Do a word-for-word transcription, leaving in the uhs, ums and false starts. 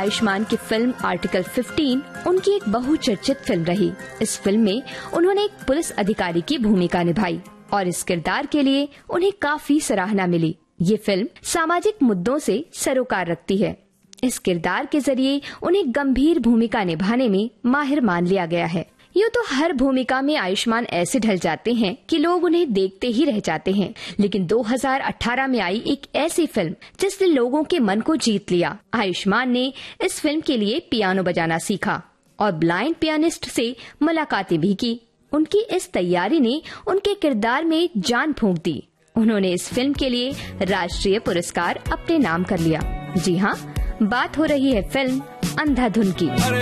आयुष्मान की film article पंद्रह उनकी एक बहुचर्चित फिल्म रही। इस फिल्म में उन्होंने एक पुलिस अधिकारी की भूमिका निभाई और इस किरदार के लिए उन्हें काफी सराहना मिली। ये फिल्म सामाजिक मुद्दों से सरोकार रखती है। इस किरदार के जरिए उन्हें गंभीर भूमिका निभाने में माहिर मान लिया गया है। यूँ तो हर भूमिका में आयुष्मान ऐसे ढल जाते हैं कि लोग उन्हें देखते ही रह जाते हैं, लेकिन दो हज़ार अठारह में आई एक ऐसी फिल्म जिसने लोगों के मन को जीत लिया। आयुष्मान ने इस फिल्म के लिए पियानो बजाना सीखा और ब्लाइंड पियानिस्ट से मुलाकातें भी की। उनकी इस तैयारी ने उनके किरदार में जान फूंक दी। उन्होंने इस फिल्म के लिए राष्ट्रीय पुरस्कार अपने नाम कर लिया। जी हाँ, बात हो रही है फिल्म अंधाधुन की।